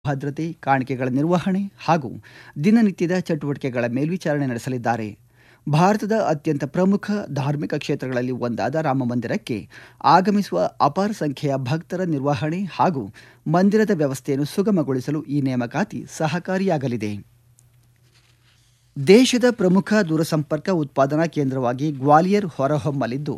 ಭದ್ರತೆ, ಕಾಣಿಕೆಗಳ ನಿರ್ವಹಣೆ ಹಾಗೂ ದಿನನಿತ್ಯದ ಚಟುವಟಿಕೆಗಳ ಮೇಲ್ವಿಚಾರಣೆ ನಡೆಸಲಿದ್ದಾರೆ. ಭಾರತದ ಅತ್ಯಂತ ಪ್ರಮುಖ ಧಾರ್ಮಿಕ ಕ್ಷೇತ್ರಗಳಲ್ಲಿ ಒಂದಾದ ರಾಮಮಂದಿರಕ್ಕೆ ಆಗಮಿಸುವ ಅಪಾರ ಸಂಖ್ಯೆಯ ಭಕ್ತರ ನಿರ್ವಹಣೆ ಹಾಗೂ ಮಂದಿರದ ವ್ಯವಸ್ಥೆಯನ್ನು ಸುಗಮಗೊಳಿಸಲು ಈ ನೇಮಕಾತಿ ಸಹಕಾರಿಯಾಗಲಿದೆ. ದೇಶದ ಪ್ರಮುಖ ದೂರಸಂಪರ್ಕ ಉತ್ಪಾದನಾ ಕೇಂದ್ರವಾಗಿ ಗ್ವಾಲಿಯರ್ ಹೊರಹೊಮ್ಮಲಿದ್ದು,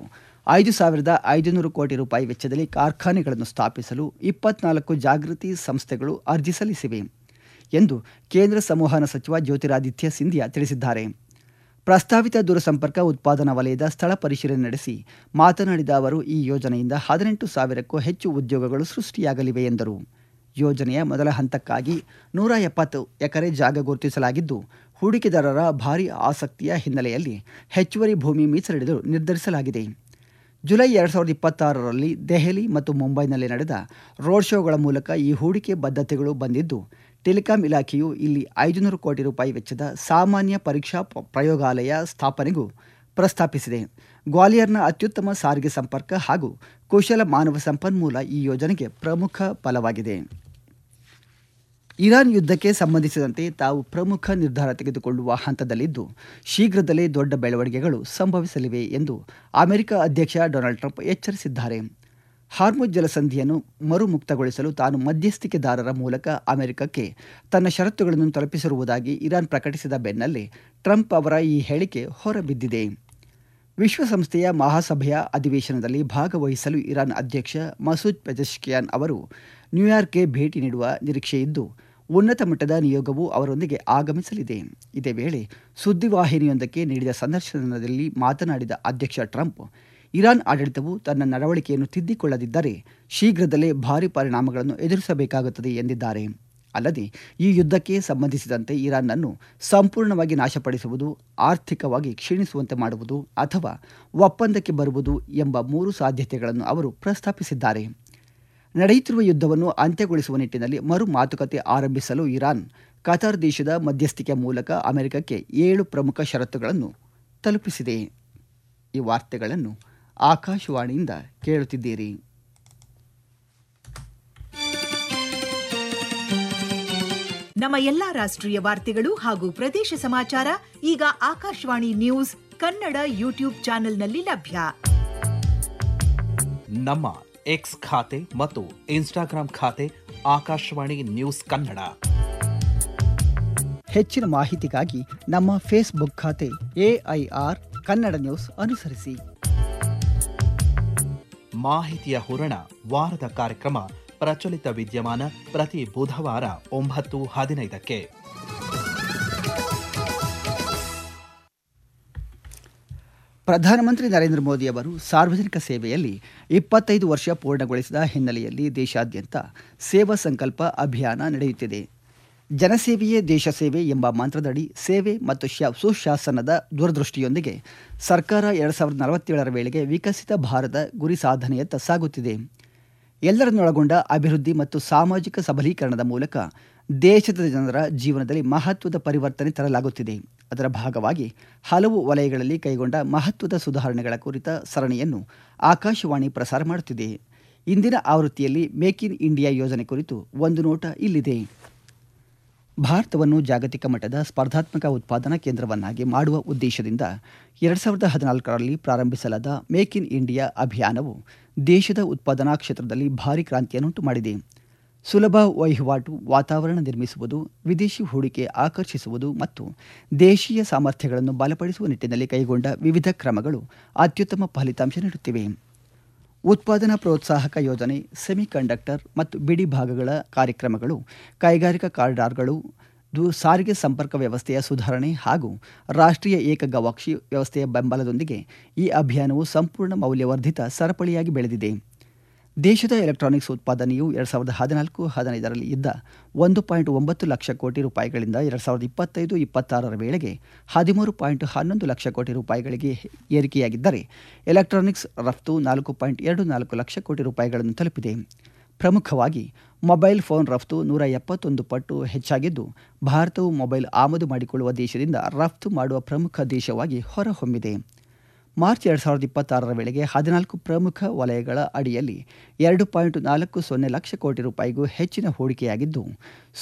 5,500 ಕೋಟಿ ರೂಪಾಯಿ ವೆಚ್ಚದಲ್ಲಿ ಕಾರ್ಖಾನೆಗಳನ್ನು ಸ್ಥಾಪಿಸಲು 24 ಜಾಗೃತಿ ಸಂಸ್ಥೆಗಳು ಅರ್ಜಿ ಸಲ್ಲಿಸಿವೆ ಎಂದು ಕೇಂದ್ರ ಸಂವಹನ ಸಚಿವ ಜ್ಯೋತಿರಾದಿತ್ಯ ಸಿಂಧಿಯಾ ತಿಳಿಸಿದ್ದಾರೆ. ಪ್ರಸ್ತಾವಿತ ದೂರಸಂಪರ್ಕ ಉತ್ಪಾದನಾ ವಲಯದ ಸ್ಥಳ ಪರಿಶೀಲನೆ ನಡೆಸಿ ಮಾತನಾಡಿದ ಅವರು, ಈ ಯೋಜನೆಯಿಂದ 18,000ಕ್ಕೂ ಹೆಚ್ಚು ಉದ್ಯೋಗಗಳು ಸೃಷ್ಟಿಯಾಗಲಿವೆ ಎಂದರು. ಯೋಜನೆಯ ಮೊದಲ ಹಂತಕ್ಕಾಗಿ 170 ಎಕರೆ ಜಾಗ ಗುರುತಿಸಲಾಗಿದ್ದು, ಹೂಡಿಕೆದಾರರ ಭಾರೀ ಆಸಕ್ತಿಯ ಹಿನ್ನೆಲೆಯಲ್ಲಿ ಹೆಚ್ಚುವರಿ ಭೂಮಿ ಮೀಸಲಿಡಲು ನಿರ್ಧರಿಸಲಾಗಿದೆ. ಜುಲೈ 2026ರಲ್ಲಿ ದೆಹಲಿ ಮತ್ತು ಮುಂಬೈನಲ್ಲಿ ನಡೆದ ರೋಡ್ ಶೋಗಳ ಮೂಲಕ ಈ ಹೂಡಿಕೆ ಬದ್ಧತೆಗಳು ಬಂದಿದ್ದು, ಟೆಲಿಕಾಂ ಇಲಾಖೆಯು ಇಲ್ಲಿ 500 ಕೋಟಿ ರೂಪಾಯಿ ವೆಚ್ಚದ ಸಾಮಾನ್ಯ ಪರೀಕ್ಷಾ ಪ್ರಯೋಗಾಲಯ ಸ್ಥಾಪನೆಗೂ ಪ್ರಸ್ತಾಪಿಸಿದೆ. ಗ್ವಾಲಿಯರ್ನ ಅತ್ಯುತ್ತಮ ಸಾರಿಗೆ ಸಂಪರ್ಕ ಹಾಗೂ ಕುಶಲ ಮಾನವ ಸಂಪನ್ಮೂಲ ಈ ಯೋಜನೆಗೆ ಪ್ರಮುಖ ಬಲವಾಗಿದೆ. ಇರಾನ್ ಯುದ್ಧಕ್ಕೆ ಸಂಬಂಧಿಸಿದಂತೆ ತಾವು ಪ್ರಮುಖ ನಿರ್ಧಾರ ತೆಗೆದುಕೊಳ್ಳುವ ಹಂತದಲ್ಲಿದ್ದು, ಶೀಘ್ರದಲ್ಲೇ ದೊಡ್ಡ ಬೆಳವಣಿಗೆಗಳು ಸಂಭವಿಸಲಿವೆ ಎಂದು ಅಮೆರಿಕ ಅಧ್ಯಕ್ಷ ಡೊನಾಲ್ಡ್ ಟ್ರಂಪ್ ಎಚ್ಚರಿಸಿದ್ದಾರೆ. ಹಾರ್ಮುಜ್ ಜಲಸಂಧಿಯನ್ನು ಮರುಮುಕ್ತಗೊಳಿಸಲು ತಾನು ಮಧ್ಯಸ್ಥಿಕೆದಾರರ ಮೂಲಕ ಅಮೆರಿಕಕ್ಕೆ ತನ್ನ ಷರತ್ತುಗಳನ್ನು ತಲುಪಿಸಿರುವುದಾಗಿ ಇರಾನ್ ಪ್ರಕಟಿಸಿದ ಬೆನ್ನಲ್ಲೇ ಟ್ರಂಪ್ ಅವರ ಈ ಹೇಳಿಕೆ ಹೊರಬಿದ್ದಿದೆ. ವಿಶ್ವಸಂಸ್ಥೆಯ ಮಹಾಸಭೆಯ ಅಧಿವೇಶನದಲ್ಲಿ ಭಾಗವಹಿಸಲು ಇರಾನ್ ಅಧ್ಯಕ್ಷ ಮಸೂದ್ ಪೆಜೆಶ್ಕಿಯಾನ್ ಅವರು ನ್ಯೂಯಾರ್ಕ್ಗೆ ಭೇಟಿ ನೀಡುವ ನಿರೀಕ್ಷೆಯಿದ್ದು, ಉನ್ನತ ಮಟ್ಟದ ನಿಯೋಗವು ಅವರೊಂದಿಗೆ ಆಗಮಿಸಲಿದೆ. ಇದೇ ವೇಳೆ ಸುದ್ದಿವಾಹಿನಿಯೊಂದಕ್ಕೆ ನೀಡಿದ ಸಂದರ್ಶನದಲ್ಲಿ ಮಾತನಾಡಿದ ಅಧ್ಯಕ್ಷ ಟ್ರಂಪ್, ಇರಾನ್ ಆಡಳಿತವು ತನ್ನ ನಡವಳಿಕೆಯನ್ನು ತಿದ್ದಿಕೊಳ್ಳದಿದ್ದರೆ ಶೀಘ್ರದಲ್ಲೇ ಭಾರೀ ಪರಿಣಾಮಗಳನ್ನು ಎದುರಿಸಬೇಕಾಗುತ್ತದೆ ಎಂದಿದ್ದಾರೆ. ಅಲ್ಲದೆ ಈ ಯುದ್ಧಕ್ಕೆ ಸಂಬಂಧಿಸಿದಂತೆ ಇರಾನ್ನನ್ನು ಸಂಪೂರ್ಣವಾಗಿ ನಾಶಪಡಿಸುವುದು, ಆರ್ಥಿಕವಾಗಿ ಕ್ಷೀಣಿಸುವಂತೆ ಮಾಡುವುದು ಅಥವಾ ಒಪ್ಪಂದಕ್ಕೆ ಬರುವುದು ಎಂಬ 3 ಸಾಧ್ಯತೆಗಳನ್ನು ಅವರು ಪ್ರಸ್ತಾಪಿಸಿದ್ದಾರೆ. ನಡೆಯುತ್ತಿರುವ ಯುದ್ಧವನ್ನು ಅಂತ್ಯಗೊಳಿಸುವ ನಿಟ್ಟಿನಲ್ಲಿ ಮರು ಮಾತುಕತೆ ಆರಂಭಿಸಲು ಇರಾನ್ ಕತಾರ್ ದೇಶದ ಮಧ್ಯಸ್ಥಿಕೆ ಮೂಲಕ ಅಮೆರಿಕಕ್ಕೆ 7 ಪ್ರಮುಖ ಷರತ್ತುಗಳನ್ನು ತಲುಪಿಸಿದೆ. ಈ ವಾರ್ತೆಗಳನ್ನು ಆಕಾಶವಾಣಿಯಿಂದ ಕೇಳುತ್ತಿದ್ದೀರಿ. ನಮ್ಮ ಎಲ್ಲಾ ರಾಷ್ಟ್ರೀಯ ವಾರ್ತೆಗಳು ಹಾಗೂ ಪ್ರದೇಶ ಸಮಾಚಾರ ಈಗ ಆಕಾಶವಾಣಿ ನ್ಯೂಸ್ ಕನ್ನಡ ಯೂಟ್ಯೂಬ್ ಚಾನೆಲ್ನಲ್ಲಿ ಲಭ್ಯ. ನಮ್ಮ ಎಕ್ಸ್ ಖಾತೆ ಮತ್ತು ಇನ್ಸ್ಟಾಗ್ರಾಂ ಖಾತೆ ಆಕಾಶವಾಣಿ ನ್ಯೂಸ್ ಕನ್ನಡ. ಹೆಚ್ಚಿನ ಮಾಹಿತಿಗಾಗಿ ನಮ್ಮ ಫೇಸ್ಬುಕ್ ಖಾತೆ AIR ಕನ್ನಡ ನ್ಯೂಸ್ ಅನುಸರಿಸಿ. ಮಾಹಿತಿಯ ಹೂರಣ ವಾರದ ಕಾರ್ಯಕ್ರಮ ಪ್ರಚಲಿತ ವಿದ್ಯಮಾನ ಪ್ರತಿ ಬುಧವಾರ 9:15ಕ್ಕೆ. ಪ್ರಧಾನಮಂತ್ರಿ ನರೇಂದ್ರ ಮೋದಿ ಅವರು ಸಾರ್ವಜನಿಕ ಸೇವೆಯಲ್ಲಿ 25 ವರ್ಷ ಪೂರ್ಣಗೊಳಿಸಿದ ಹಿನ್ನೆಲೆಯಲ್ಲಿ ದೇಶಾದ್ಯಂತ ಸೇವಾ ಸಂಕಲ್ಪ ಅಭಿಯಾನ ನಡೆಯುತ್ತಿದೆ. ಜನಸೇವೆಯೇ ದೇಶ ಸೇವೆ ಎಂಬ ಮಂತ್ರದಡಿ ಸೇವೆ ಮತ್ತು ಸುಶಾಸನದ ದೂರದೃಷ್ಟಿಯೊಂದಿಗೆ ಸರ್ಕಾರ 2047ರ ವೇಳೆಗೆ ವಿಕಸಿತ ಭಾರತ ಗುರಿ ಸಾಧನೆಯತ್ತ ಸಾಗುತ್ತಿದೆ. ಎಲ್ಲರನ್ನೊಳಗೊಂಡ ಅಭಿವೃದ್ಧಿ ಮತ್ತು ಸಾಮಾಜಿಕ ಸಬಲೀಕರಣದ ಮೂಲಕ ದೇಶದ ಜನರ ಜೀವನದಲ್ಲಿ ಮಹತ್ವದ ಪರಿವರ್ತನೆ ತರಲಾಗುತ್ತಿದೆ. ಅದರ ಭಾಗವಾಗಿ ಹಲವು ವಲಯಗಳಲ್ಲಿ ಕೈಗೊಂಡ ಮಹತ್ವದ ಸುಧಾರಣೆಗಳ ಕುರಿತ ಸರಣಿಯನ್ನು ಆಕಾಶವಾಣಿ ಪ್ರಸಾರ ಮಾಡುತ್ತಿದೆ. ಇಂದಿನ ಆವೃತ್ತಿಯಲ್ಲಿ ಮೇಕ್ ಇನ್ ಇಂಡಿಯಾ ಯೋಜನೆ ಕುರಿತು ಒಂದು ನೋಟ ಇಲ್ಲಿದೆ. ಭಾರತವನ್ನು ಜಾಗತಿಕ ಮಟ್ಟದ ಸ್ಪರ್ಧಾತ್ಮಕ ಉತ್ಪಾದನಾ ಕೇಂದ್ರವನ್ನಾಗಿ ಮಾಡುವ ಉದ್ದೇಶದಿಂದ 2014ರಲ್ಲಿ ಪ್ರಾರಂಭಿಸಲಾದ ಮೇಕ್ ಇನ್ ಇಂಡಿಯಾ ಅಭಿಯಾನವು ದೇಶದ ಉತ್ಪಾದನಾ ಕ್ಷೇತ್ರದಲ್ಲಿ ಭಾರೀ ಕ್ರಾಂತಿಯನ್ನುಂಟು ಮಾಡಿದೆ. ಸುಲಭ ವಹಿವಾಟು ವಾತಾವರಣ ನಿರ್ಮಿಸುವುದು, ವಿದೇಶಿ ಹೂಡಿಕೆ ಆಕರ್ಷಿಸುವುದು ಮತ್ತು ದೇಶೀಯ ಸಾಮರ್ಥ್ಯಗಳನ್ನು ಬಲಪಡಿಸುವ ನಿಟ್ಟಿನಲ್ಲಿ ಕೈಗೊಂಡ ವಿವಿಧ ಕ್ರಮಗಳು ಅತ್ಯುತ್ತಮ ಫಲಿತಾಂಶ ನೀಡುತ್ತಿವೆ. ಉತ್ಪಾದನಾ ಪ್ರೋತ್ಸಾಹಕ ಯೋಜನೆ, ಸೆಮಿಕಂಡಕ್ಟರ್ ಮತ್ತು ಬಿಡಿ ಭಾಗಗಳ ಕಾರ್ಯಕ್ರಮಗಳು, ಕೈಗಾರಿಕಾ ಕಾರಿಡಾರ್ಗಳು, ಸಾರಿಗೆ ಸಂಪರ್ಕ ವ್ಯವಸ್ಥೆಯ ಸುಧಾರಣೆ ಹಾಗೂ ರಾಷ್ಟ್ರೀಯ ಏಕ ಗವಾಕ್ಷಿ ವ್ಯವಸ್ಥೆಯ ಬೆಂಬಲದೊಂದಿಗೆ ಈ ಅಭಿಯಾನವು ಸಂಪೂರ್ಣ ಮೌಲ್ಯವರ್ಧಿತ ಸರಪಳಿಯಾಗಿ ಬೆಳೆದಿದೆ. ದೇಶದ ಎಲೆಕ್ಟ್ರಾನಿಕ್ಸ್ ಉತ್ಪಾದನೆಯು 2014-15ರಲ್ಲಿ ಇದ್ದ 1.9 ಲಕ್ಷ ಕೋಟಿ ರೂಪಾಯಿಗಳಿಂದ 2025-26ರ ವೇಳೆಗೆ 13.11 ಲಕ್ಷ ಕೋಟಿ ರೂಪಾಯಿಗಳಿಗೆ ಏರಿಕೆಯಾಗಿದ್ದರೆ, ಎಲೆಕ್ಟ್ರಾನಿಕ್ಸ್ ರಫ್ತು 4.24 ಲಕ್ಷ ಕೋಟಿ ರೂಪಾಯಿಗಳನ್ನು ತಲುಪಿದೆ. ಪ್ರಮುಖವಾಗಿ ಮೊಬೈಲ್ ಫೋನ್ ರಫ್ತು 171 ಪಟ್ಟು ಹೆಚ್ಚಾಗಿದ್ದು, ಭಾರತವು ಮೊಬೈಲ್ ಆಮದು ಮಾಡಿಕೊಳ್ಳುವ ದೇಶದಿಂದ ರಫ್ತು ಮಾಡುವ ಪ್ರಮುಖ ದೇಶವಾಗಿ ಹೊರಹೊಮ್ಮಿದೆ. ಮಾರ್ಚ್ 2026ರ ವೇಳೆಗೆ 14 ಪ್ರಮುಖ ವಲಯಗಳ ಅಡಿಯಲ್ಲಿ 2.40 ಲಕ್ಷ ಕೋಟಿ ರೂಪಾಯಿಗೂ ಹೆಚ್ಚಿನ ಹೂಡಿಕೆಯಾಗಿದ್ದು,